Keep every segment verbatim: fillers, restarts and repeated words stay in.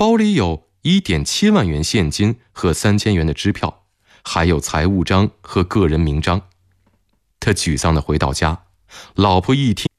包里有 一点七万元现金和三千元的支票，还有财务章和个人名章。他沮丧地回到家，老婆一听，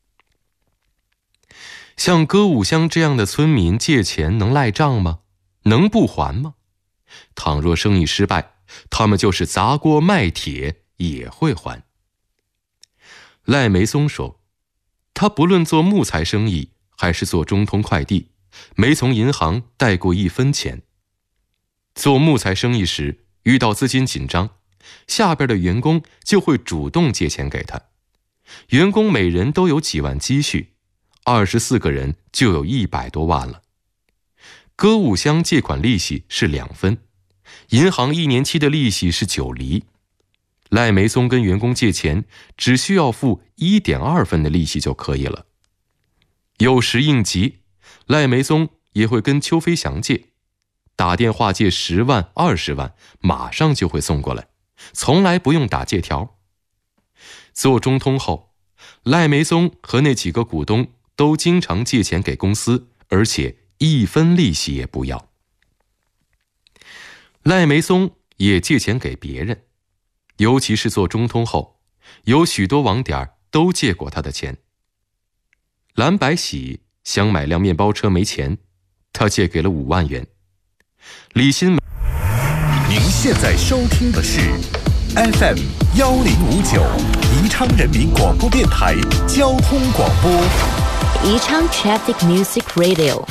像歌舞乡这样的村民借钱能赖账吗？能不还吗？倘若生意失败，他们就是砸锅卖铁也会还。赖梅松说，他不论做木材生意还是做中通快递，没从银行贷过一分钱。做木材生意时遇到资金紧张，下边的员工就会主动借钱给他。员工每人都有几万积蓄，二十四个人就有一百多万了。歌舞乡借款利息是两分，银行一年期的利息是九厘。赖梅松跟员工借钱，只需要付 一点二分的利息就可以了。有时应急，赖梅松也会跟邱飞祥借，打电话借十万、二十万，马上就会送过来，从来不用打借条。做中通后，赖梅松和那几个股东都经常借钱给公司，而且一分利息也不要。赖梅松也借钱给别人，尤其是做中通后，有许多网点都借过他的钱。蓝白喜想买辆面包车没钱，他借给了五万元。李新梅， 您现在收听的是 F M 一零五九宜昌人民广播电台交通广播。 宜昌 Traffic Music Radio。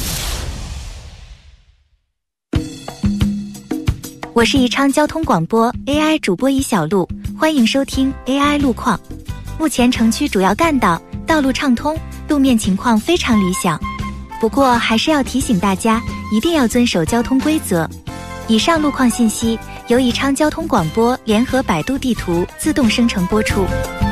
我是宜昌交通广播 A I 主播宜小璐，欢迎收听 A I 路况。目前城区主要干道道路畅通，路面情况非常理想。不过还是要提醒大家，一定要遵守交通规则。以上路况信息由宜昌交通广播联合百度地图自动生成播出。